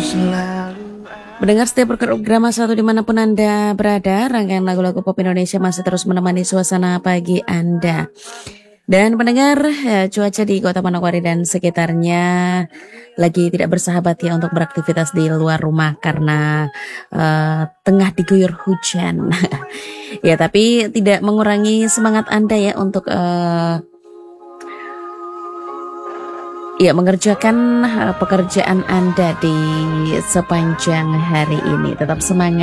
Mendengar setiap program satu dimanapun Anda berada, rangkaian lagu-lagu pop Indonesia masih terus menemani suasana pagi Anda. Dan pendengar, cuaca di Kota Manokwari dan sekitarnya lagi tidak bersahabat ya untuk beraktivitas di luar rumah karena tengah diguyur hujan. Ya, tapi tidak mengurangi semangat Anda ya untuk mengerjakan pekerjaan Anda di sepanjang hari ini. Tetap semangat.